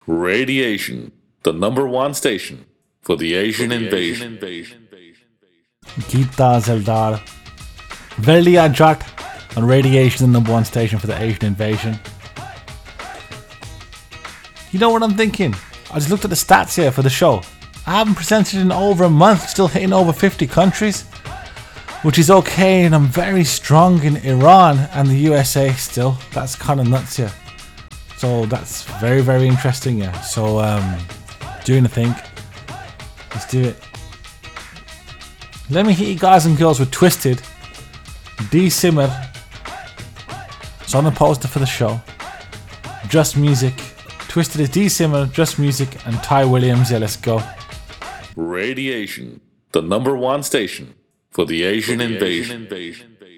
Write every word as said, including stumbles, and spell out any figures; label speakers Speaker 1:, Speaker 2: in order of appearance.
Speaker 1: Radiation, the number one station for the Asian invasion.
Speaker 2: Geeta Zeldar. Verli Ajat on Radiation, the number one station for the Asian invasion. You know what I'm thinking? I just looked at the stats here for the show. I haven't presented in over a month, still hitting over fifty countries, which is okay, and I'm very strong in Iran and the U S A still. That's kind of nuts here. So that's very, very interesting, yeah. So, um, doing a thing. Let's do it. Let me hit you guys and girls with Twisted, D Simmer. It's on the poster for the show. Just Music. Twisted is D Simmer, Just Music, and Ty Williams. Yeah, let's go.
Speaker 1: Radiation, the number one station for the Asian invasion.